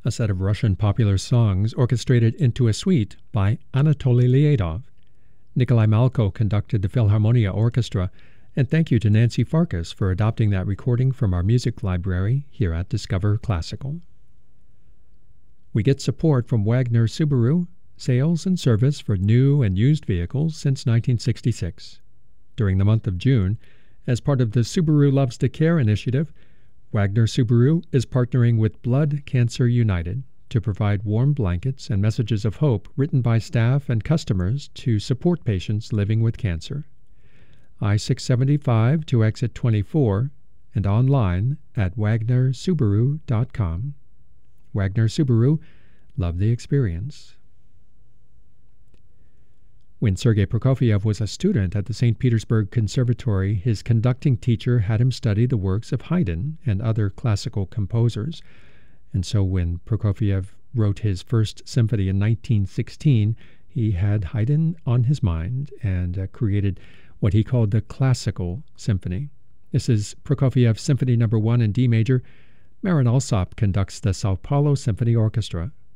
a set of Russian popular songs orchestrated into a suite by Anatoly Liadov. Nikolai Malko conducted the Philharmonia Orchestra, and thank you to Nancy Farkas for adopting that recording from our music library here at Discover Classical. We get support from Wagner Subaru, sales and service for new and used vehicles since 1966. During the month of June, as part of the Subaru Loves to Care initiative, Wagner Subaru is partnering with Blood Cancer United to provide warm blankets and messages of hope written by staff and customers to support patients living with cancer. I-675 to exit 24 and online at wagnersubaru.com. Wagner Subaru, love the experience. When Sergei Prokofiev was a student at the St. Petersburg Conservatory, his conducting teacher had him study the works of Haydn and other classical composers. And so when Prokofiev wrote his first symphony in 1916, he had Haydn on his mind and created what he called the Classical Symphony. This is Prokofiev's Symphony No. 1 in D major. Marin Alsop conducts the Sao Paulo Symphony Orchestra.